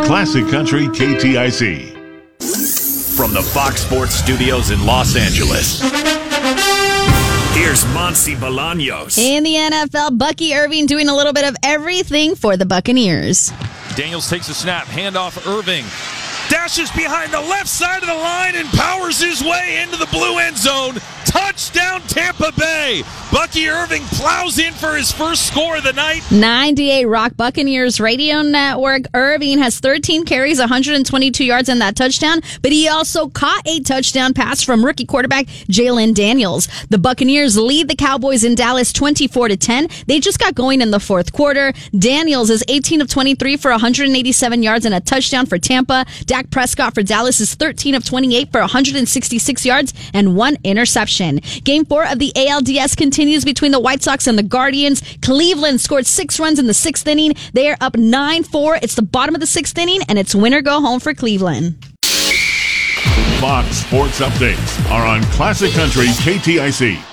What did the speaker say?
Classic Country KTIC. From the Fox Sports Studios in Los Angeles, here's Monty Bolaños. In the NFL, Bucky Irving doing a little bit of everything for the Buccaneers. Daniels takes a snap, handoff Irving. Dashes behind the left side of the line and powers his way into the blue end zone. Touchdown, Tampa Bay. Bucky Irving plows in for his first score of the night. 98 Rock Buccaneers Radio Network. Irving has 13 carries, 122 yards in that touchdown, but he also caught a touchdown pass from rookie quarterback Jalen Daniels. The Buccaneers lead the Cowboys in Dallas 24-10. They just got going in the fourth quarter. Daniels is 18 of 23 for 187 yards and a touchdown for Tampa. Dak Prescott for Dallas is 13 of 28 for 166 yards and one interception. Game 4 of the ALDS continues between the White Sox and the Guardians. Cleveland scored 6 runs in the 6th inning. They are up 9-4. It's the bottom of the 6th inning, and it's winner go home for Cleveland. Fox Sports Updates are on Classic Country KTIC.